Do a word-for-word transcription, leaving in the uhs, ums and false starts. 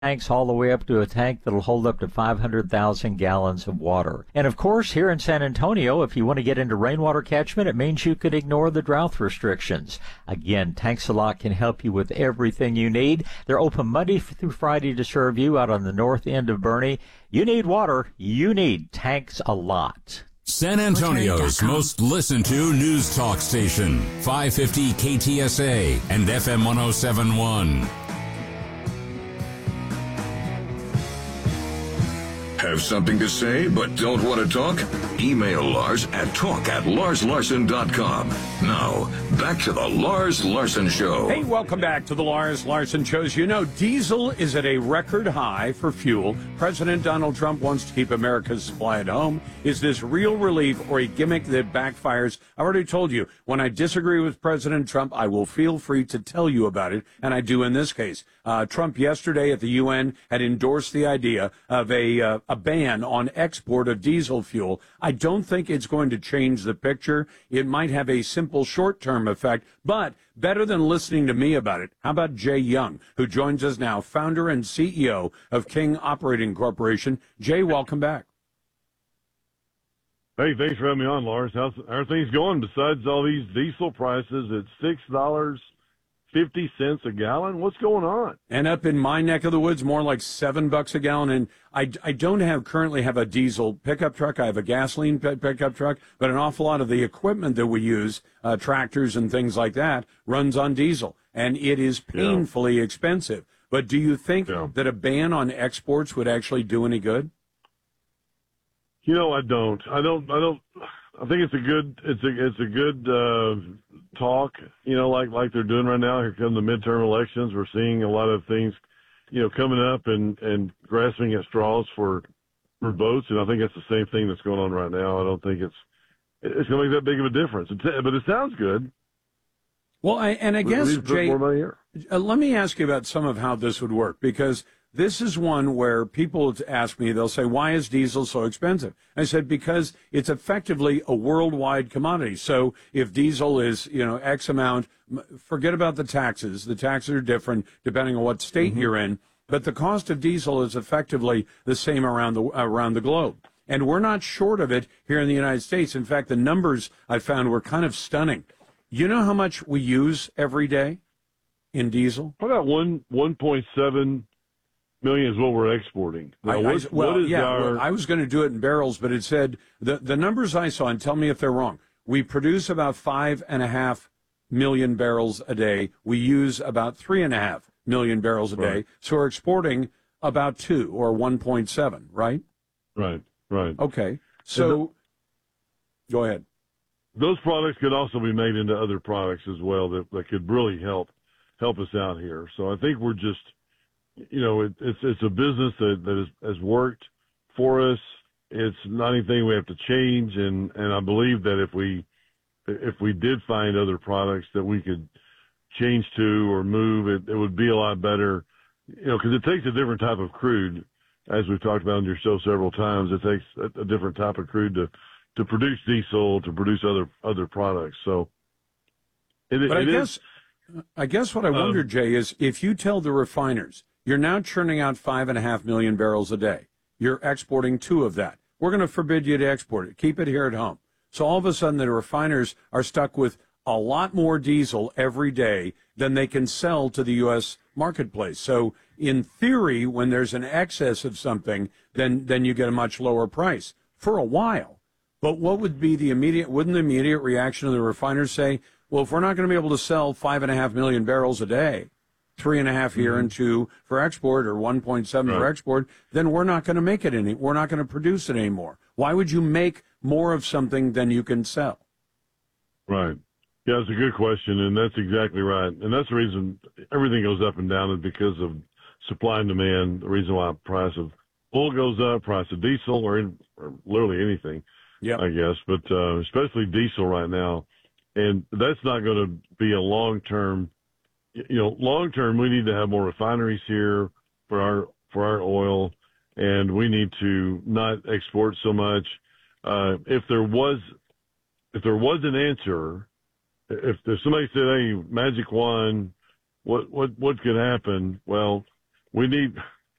tanks all the way up to a tank that'll hold up to five hundred thousand gallons of water. And of course, here in San Antonio, if you want to get into rainwater catchment, it means you could ignore the drought restrictions. Again, Tanks a Lot can help you with everything you need. They're open Monday through Friday to serve you out on the north end of Boerne. You need water, you need Tanks a Lot. San Antonio's most listened to news talk station, five fifty K T S A and F M one oh seven point one. Have something to say but don't want to talk? Email Lars at talk at lars larson dot com. Now, back to the Lars Larson Show. Hey, welcome back to the Lars Larson Show. As you know, diesel is at a record high for fuel. President Donald Trump wants to keep America's supply at home. Is this real relief or a gimmick that backfires? I've already told you, when I disagree with President Trump, I will feel free to tell you about it, and I do in this case. Uh, Trump yesterday at the U N had endorsed the idea of a uh, a ban on export of diesel fuel. I don't think it's going to change the picture. It might have a simple short-term effect, but better than listening to me about it. How about Jay Young, who joins us now, founder and C E O of King Operating Corporation. Jay, welcome back. Hey, thanks for having me on, Lars. How's, how are things going besides all these diesel prices at six dollars and fifty cents a gallon? What's going on? And up in my neck of the woods, more like seven bucks a gallon. And I, I don't have currently have a diesel pickup truck. I have a gasoline pickup truck, but an awful lot of the equipment that we use, uh, tractors and things like that, runs on diesel. And it is painfully yeah. expensive. But do you think yeah. that a ban on exports would actually do any good? You know, I don't. I don't. I don't. I think it's a good. It's a. It's a good uh, talk. You know, like like they're doing right now. Here come the midterm elections. We're seeing a lot of things, you know, coming up and and grasping at straws for for votes. And I think that's the same thing that's going on right now. I don't think it's it's going to make that big of a difference. It's, but it sounds good. Well, I, and I guess Jay, uh, let me ask you about some of how this would work, because this is one where people ask me, they'll say, why is diesel so expensive? I said, because it's effectively a worldwide commodity. So if diesel is, you know, X amount, forget about the taxes. The taxes are different depending on what state mm-hmm. you're in. But the cost of diesel is effectively the same around the around the globe. And we're not short of it here in the United States. In fact, the numbers I found were kind of stunning. You know how much we use every day in diesel? About one one point seven million is what we're exporting. Now, I, what, I, well, what is yeah, our... well, I was going to do it in barrels, but it said the the numbers I saw, and tell me if they're wrong. We produce about five and a half million barrels a day. We use about three and a half million barrels a day. Right. So we're exporting about two or one point seven, right? Right, right. Okay. So the, go ahead. Those products could also be made into other products as well that, that could really help help us out here. So I think we're just, you know, it, it's it's a business that, that has, has worked for us. It's not anything we have to change, and, and I believe that if we if we did find other products that we could change to or move, it, it would be a lot better, you know, because it takes a different type of crude, as we've talked about on your show several times. It takes a, a different type of crude to to produce diesel, to produce other other products. So, it, but it I is, guess I guess what I wonder, um, Jay, is if you tell the refiners you're now churning out five and a half million barrels a day, you're exporting two of that. We're going to forbid you to export it. Keep it here at home. So all of a sudden, the refiners are stuck with a lot more diesel every day than they can sell to the U S marketplace. So in theory, when there's an excess of something, then then you get a much lower price for a while. But what would be the immediate, wouldn't the immediate reaction of the refiners say, well, if we're not going to be able to sell five and a half million barrels a day, three and a half here mm-hmm. and two for export, or one point seven right. for export, then we're not going to make it any, we're not going to produce it anymore. Why would you make more of something than you can sell? Right. Yeah, it's a good question, and that's exactly right. And that's the reason everything goes up and down, is because of supply and demand. The reason why the price of oil goes up, price of diesel, or, in, or literally anything. Yeah, I guess, but uh, especially diesel right now, and that's not going to be a long-term. You know, long-term, we need to have more refineries here for our for our oil, and we need to not export so much. Uh, if there was, if there was an answer, if, if somebody said, "Hey, magic wand, what what what could happen?" Well, we need